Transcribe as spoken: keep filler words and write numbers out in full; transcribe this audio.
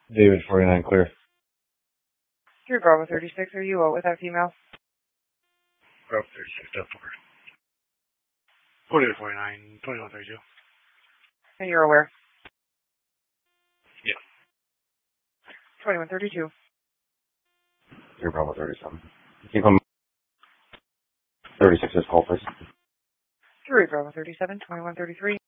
David, forty-nine, clear. three Bravo thirty-six, are you out with that female? Bravo thirty-six, step four. forty to forty-nine, twenty-one thirty-two. And you're aware? Yeah. twenty-one thirty-two. three Bravo thirty-seven. Keep on thirty-six is call, please. three Bravo thirty-seven, twenty-one thirty-three.